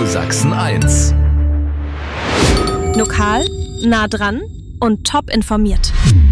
Sachsen 1. Lokal, nah dran und top informiert.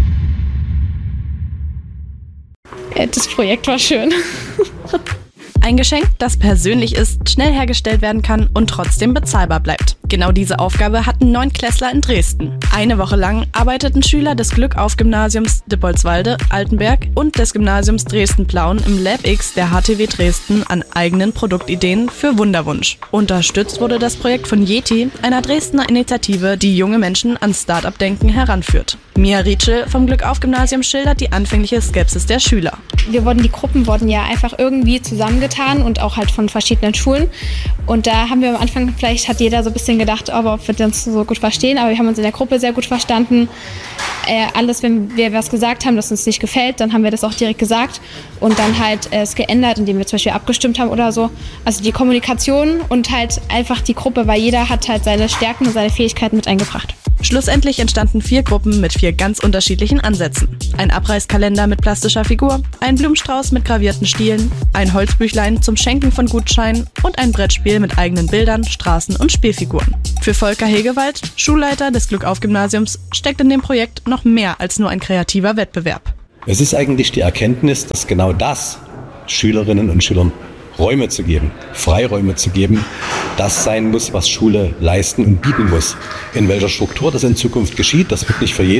Das Projekt war schön. Ein Geschenk, das persönlich ist, schnell hergestellt werden kann und trotzdem bezahlbar bleibt. Genau diese Aufgabe hatten 9 Klässler in Dresden. Eine Woche lang arbeiteten Schüler des Glückauf-Gymnasiums Dipolswalde, Altenberg und des Gymnasiums Dresden-Plauen im Lab X der HTW Dresden an eigenen Produktideen für Wunderwunsch. Unterstützt wurde das Projekt von Yeti, einer Dresdner Initiative, die junge Menschen an Start-up-Denken heranführt. Mia Rietschel vom Glückauf-Gymnasium schildert die anfängliche Skepsis der Schüler. Die Gruppen wurden ja einfach irgendwie zusammengetan und auch halt von verschiedenen Schulen. Und da haben wir am Anfang, vielleicht hat jeder so ein bisschen gedacht, ob wir uns so gut verstehen, aber wir haben uns in der Gruppe sehr gut verstanden. Alles, wenn wir was gesagt haben, das uns nicht gefällt, dann haben wir das auch direkt gesagt und dann halt es geändert, indem wir zum Beispiel abgestimmt haben oder so. Also die Kommunikation und halt einfach die Gruppe, weil jeder hat halt seine Stärken und seine Fähigkeiten mit eingebracht. Schlussendlich entstanden 4 Gruppen mit 4 ganz unterschiedlichen Ansätzen. Ein Abreißkalender mit plastischer Figur, ein Blumenstrauß mit gravierten Stielen, ein Holzbüchlein zum Schenken von Gutscheinen und ein Brettspiel mit eigenen Bildern, Straßen und Spielfiguren. Für Volker Hegewald, Schulleiter des Glückauf-Gymnasiums, steckt in dem Projekt noch mehr als nur ein kreativer Wettbewerb. Es ist eigentlich die Erkenntnis, dass genau das Schülerinnen und Schülern Räume zu geben, Freiräume zu geben, das sein muss, was Schule leisten und bieten muss. In welcher Struktur das in Zukunft geschieht, das wird nicht für jeden